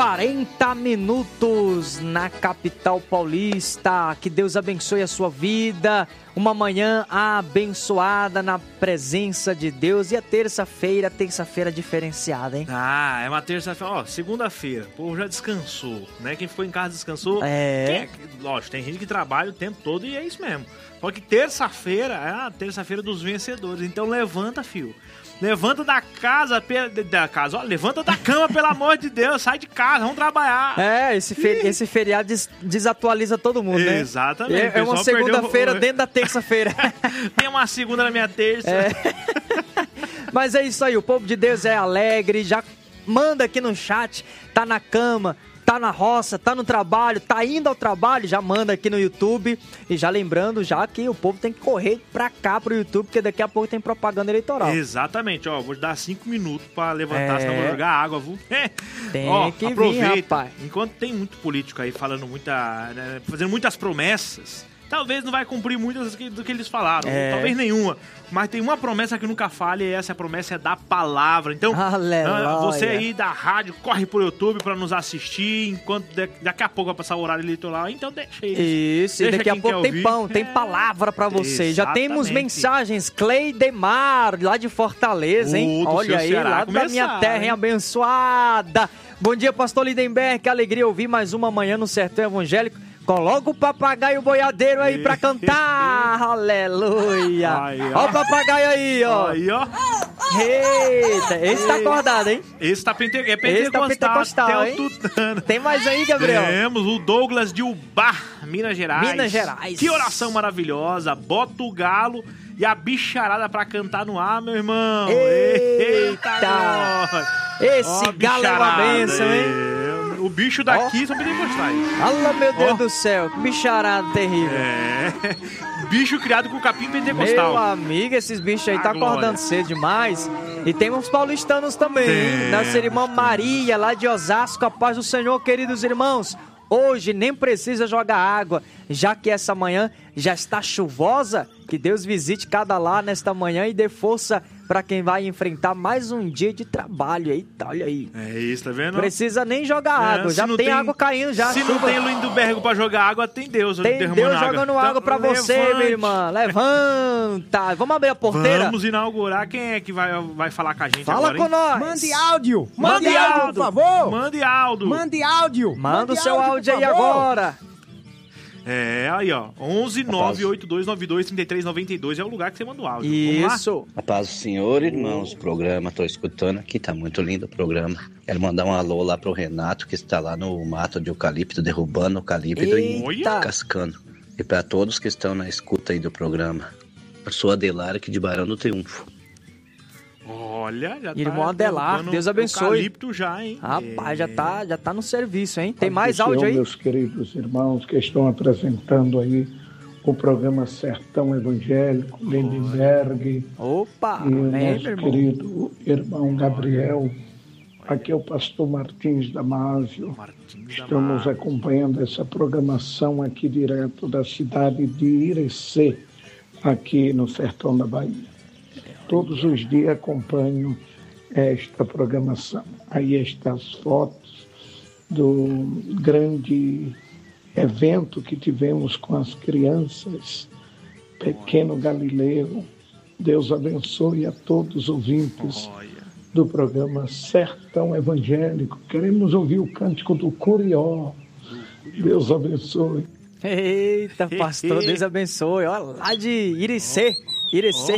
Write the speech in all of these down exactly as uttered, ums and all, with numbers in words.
quarenta minutos na capital paulista. Que Deus abençoe a sua vida. Uma manhã abençoada na presença de Deus. E a terça-feira, terça-feira diferenciada, hein? Ah, é uma terça-feira. Ó, segunda-feira. O povo já descansou, né? Quem ficou em casa descansou. É. Quem é? Lógico, tem gente que trabalha o tempo todo e é isso mesmo. Só que terça-feira é a terça-feira dos vencedores. Então levanta, filho. Levanta da casa, da casa, ó, levanta da cama, pelo amor de Deus, sai de casa, vamos trabalhar. É, esse, feri- esse feriado des- desatualiza todo mundo, né? Exatamente. É, é uma segunda-feira dentro da terça-feira. Tem uma segunda na minha terça. É. Mas é isso aí, o povo de Deus é alegre, já manda aqui no chat, tá na cama, tá na roça, tá no trabalho, tá indo ao trabalho, já manda aqui no YouTube. E já lembrando, já que o povo tem que correr pra cá, pro YouTube, porque daqui a pouco tem propaganda eleitoral. Exatamente, ó, vou te dar cinco minutos pra levantar, É. senão eu vou jogar água, viu? Tem Ó, que aproveita, vir, rapaz. enquanto tem muito político aí falando muita, né, fazendo muitas promessas, talvez não vai cumprir muitas do que eles falaram, É. talvez nenhuma, mas tem uma promessa que nunca falha e essa promessa é da palavra. Então, Aleluia. ah, você aí da rádio, corre pro YouTube pra nos assistir, enquanto daqui a pouco vai passar o horário eleitoral, então deixa aí. Isso, e daqui a pouco tem pão, tem palavra pra você. Já temos Exatamente. mensagens. Cleidemar, lá de Fortaleza, hein? Ô, do Olha seu aí, Ceará lá da começar, minha terra, hein? hein? Abençoada. Bom dia, pastor Lindenberg. Que alegria ouvir mais uma manhã no Sertão Evangélico. Coloca o papagaio boiadeiro aí pra cantar. Aleluia. Aí, ó. Olha o papagaio aí, ó. Aí, ó. Eita, esse tá acordado, hein? Esse tá pente... é Esse tá pentecostal, pentecostal, até hein? o tutano. Tem mais aí, Gabriel? Temos o Douglas de Ubá, Minas Gerais. Minas Gerais. Que oração maravilhosa. Bota o galo e a bicharada pra cantar no ar, meu irmão. Eita! glória. Esse Ó, galo é uma bicharada, bênção, hein? é. O bicho daqui são pentecostais. Alô, meu Deus Ó. do céu, que bicharada terrível. É. Bicho criado com capim pentecostal. Meu amigo, esses bichos aí Ah, tá acordando glória. cedo demais. E tem uns paulistanos também, hein? Temos, Nossa irmã Maria, lá de Osasco, a paz do Senhor, queridos irmãos. Hoje nem precisa jogar água, já que essa manhã já está chuvosa. Que Deus visite cada lar nesta manhã e dê força para quem vai enfrentar mais um dia de trabalho. Eita, olha aí. É isso, tá vendo? Precisa nem jogar É, água, se já não tem, água caindo já. Se chuva. não tem Lindenberg pra jogar água, tem Deus Tem derramando Deus água. jogando água Então, pra você, levante. minha irmã. Levanta. Vamos abrir a porteira? Vamos inaugurar. Quem é que vai, vai falar com a gente Fala agora, com hein? nós. Mande áudio! Mande Mande áudio, áudio. por favor! Mande áudio. Mande áudio! Manda Mande o seu áudio por aí favor. agora. É, aí ó, onze nove oito dois nove dois três três nove dois é o lugar que você manda o áudio. Vamos lá? Isso. A paz do Senhor, irmãos, programa, tô escutando aqui, tá muito lindo o programa. Quero mandar um alô lá pro Renato, que está lá no mato de eucalipto, derrubando o eucalipto e Eita. cascando. E para todos que estão na escuta aí do programa. Eu sou Adelar aqui de Barão do Triunfo. Olha, já Irmão tá Adelar, derrubando Deus abençoe. eucalipto já, hein? Rapaz, já É. tá, já tá no serviço, hein? Tem Paz mais do áudio Senhor, aí? meus queridos irmãos que estão apresentando aí o programa Sertão Evangélico, Lindenberg Opa, e o vem, meu nosso irmão. querido irmão Gabriel. Aqui é o pastor Martins Damásio. Martins Estamos Damásio. acompanhando essa programação aqui direto da cidade de Irecê, aqui no Sertão da Bahia. Todos os dias acompanho esta programação. Aí estão as fotos do grande evento que tivemos com as crianças, Pequeno Galileu. Deus abençoe a todos os ouvintes Olha. do programa Sertão Evangélico. Queremos ouvir o cântico do Curió. Deus abençoe. Eita, pastor, Deus abençoe. Olha lá de Irecê, Irecê.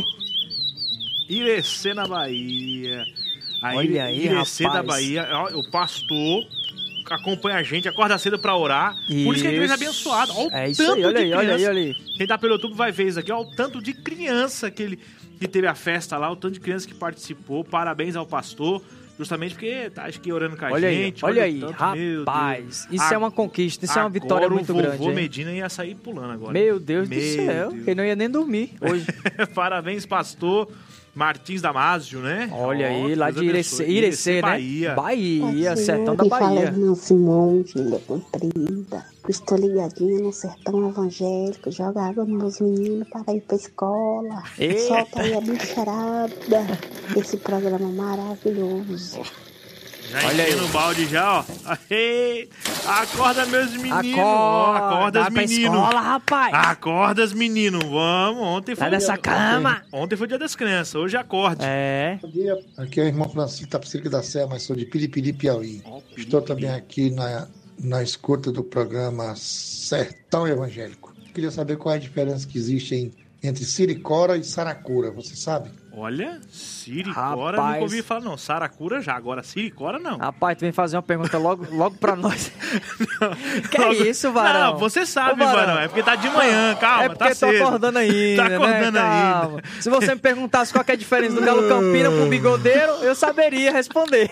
Irecê na Bahia. Aí, Olha aí, Irecê rapaz. da Bahia. Ó, o pastor acompanha a gente, acorda cedo pra orar. Por isso que a igreja é Isso. abençoada. Olha o É isso tanto aí, olha de aí, olha aí, criança. olha aí. Quem tá pelo YouTube vai ver isso aqui. Olha o tanto de criança que, ele, que teve a festa lá, o tanto de criança que participou. Parabéns ao pastor. Justamente porque tá acho que orando com a Olha aí, gente. olha aí, tanto, meu rapaz. Deus. Isso é uma conquista, isso é uma vitória Agora muito o grande. vovô hein? Medina ia sair pulando agora. Meu Deus do Meu céu, Deus. ele não ia nem dormir hoje. Parabéns, pastor Martins Damásio, né? Olha aí, Ó, lá Deus de Irecê, abençoe. Irecê, né? Bahia. Bahia, sertão da Que fala Bahia. irmão Simão, de Ilha Comprida. Estou ligadinha no sertão evangélico. Joga água nos meus meninos para ir pra escola. Eita. Solta aí a bicharada. Esse programa maravilhoso. Já Olha enchendo aí. o balde já, ó. Aê, acorda, meus meninos. Acorda, Acorda, os vai pra meninos. escola, rapaz. Acorda, os meninos. Vamos, ontem foi Sai dessa cama. Ontem foi dia das crianças, hoje acorde. É. Bom dia, aqui é o irmão Francisco Tapicerica da Serra, mas sou de Piripiri, Piauí. Estou também aqui na, na escuta do programa Sertão Evangélico. Queria saber qual é a diferença que existe em, entre Siricora e Saracura, você sabe? Olha, Siricora, Rapaz. nunca ouvi falar não. Saracura já, agora Siricora não. Rapaz, tu vem fazer uma pergunta logo, logo pra nós. Que é isso, Varão? Não, você sabe, Ô, Varão. É porque tá de manhã, calma, É porque tá tô cedo. acordando ainda, Tá acordando né? Calma. ainda. Se você me perguntasse qual que é a diferença do Galo Campina pro Bigodeiro, eu saberia responder.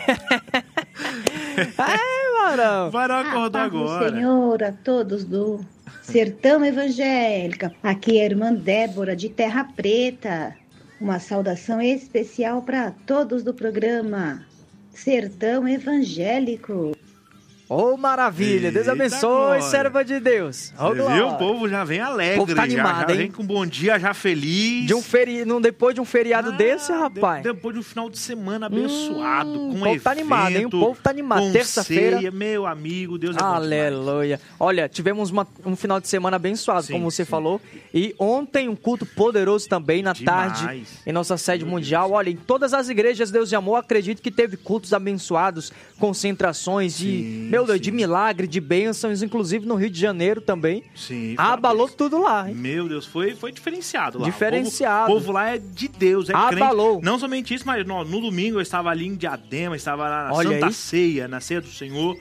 É, Varão. Varão acordou A paz do agora. Senhor, a todos do Sertão Evangélica. Aqui é a irmã Débora, de Terra Preta. Uma saudação especial para todos do programa Sertão Evangélico. Ô, maravilha. Deus Eita abençoe, glória. serva de Deus. Ô, Você glória. viu? O povo já vem alegre. O povo tá já- animado, já, hein? vem com bom dia, já feliz. De um feri... não, depois de um feriado Ah, desse, de- rapaz. depois de um final de semana abençoado, Hum, com o povo tá animado, hein? O povo tá animado. com Terça-feira- ceia, meu amigo, Deus é bom demais. Aleluia. Olha, tivemos uma- um final de semana abençoado, Sim, como você sim. falou. E ontem um culto poderoso também, na Demais. tarde, em nossa sede Meu mundial. Deus. Olha, em todas as igrejas Deus de Amor, acredito que teve cultos abençoados, concentrações de, Sim, meu Deus, sim. de milagre, de bênçãos, inclusive no Rio de Janeiro também. Sim, Abalou parabéns. tudo lá, hein? Meu Deus, foi, foi diferenciado lá. Diferenciado. O povo, o povo lá é de Deus, é Abalou. crente. Não somente isso, mas no, no domingo eu estava ali em Diadema, estava lá na Olha Santa aí. Ceia, na Ceia do Senhor.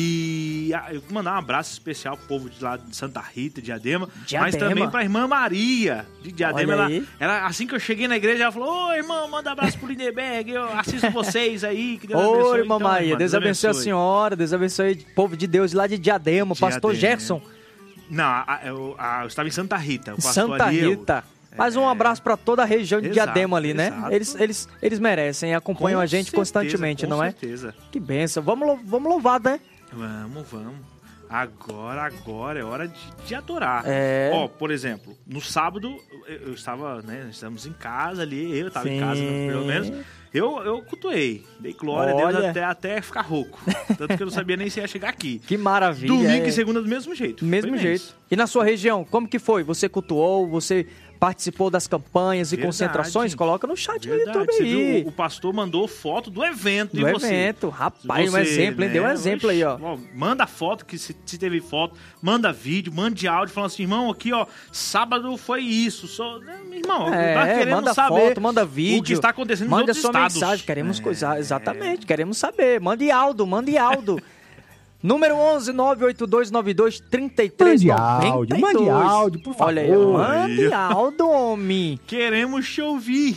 E ah, eu vou mandar um abraço especial pro povo de lá de Santa Rita, Diadema, Diadema. mas também pra irmã Maria de Diadema. Olha Ela, aí. ela, assim que eu cheguei na igreja, ela falou: Ô irmão, manda abraço pro Lindenberg, eu assisto vocês aí. Que Deus Ô, abençoe. irmã Então, Maria, irmã, Deus abençoe a senhora, Deus abençoe o povo de Deus lá de Diadema, pastor Diadema. Gerson, Não, a- eu, a- eu estava em Santa Rita. O pastor Santa ali, eu- Rita. Mais um É. abraço pra toda a região de Exato, Diadema ali, né? exato. Eles, eles, eles merecem e acompanham Com a gente certeza, constantemente, com não é? certeza. Que benção. Vamos, lou- vamos louvar, né? Vamos, vamos. Agora, agora é hora de, de adorar. É. Ó, por exemplo, no sábado eu, eu estava, né, nós estávamos em casa ali, eu estava em Sim. casa, pelo menos. Eu, eu cultuei, dei glória a Deus Olha. até, até ficar rouco. Tanto que eu não sabia nem se ia chegar aqui. Que maravilha. Domingo é. e segunda do mesmo jeito. Mesmo Foi jeito. imenso. E na sua região, como que foi? Você cultuou? Você participou das campanhas e Verdade. concentrações? Coloca no chat no Verdade, YouTube você aí. viu? O pastor mandou foto do evento. Do e você? evento. Rapaz, um Você, exemplo, hein? Deu um né, exemplo aí, ó. oxe, Manda foto, que se, se teve foto, manda vídeo, mande áudio, falando assim, irmão, aqui, ó, sábado foi isso. Só, né, irmão, tá É, querendo manda saber foto, manda vídeo. o que está acontecendo Manda nos sua outros estados. mensagem, queremos É. coisa, exatamente, queremos saber. Mande áudio, mande áudio. Número onze, nove oito dois nove dois, três três Mande nove dois. áudio, mande áudio, por favor. Olha aí, mande áudio, homem. Queremos te ouvir.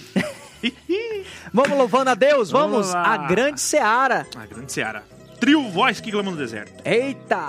Vamos louvando a Deus, vamos, Vamos lá. a grande seara. A grande Seara. Trio Voz que clama no deserto. Eita!